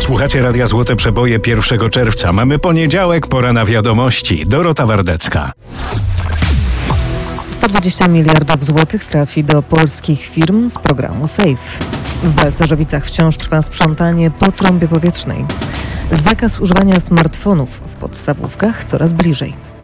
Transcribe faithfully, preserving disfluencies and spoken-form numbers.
Słuchacie Radia Złote Przeboje pierwszego czerwca. Mamy poniedziałek, pora na wiadomości. Dorota Wardecka. sto dwadzieścia miliardów złotych trafi do polskich firm z programu SAFE. W Balcerzowicach wciąż trwa sprzątanie po trąbie powietrznej. Zakaz używania smartfonów w podstawówkach coraz bliżej.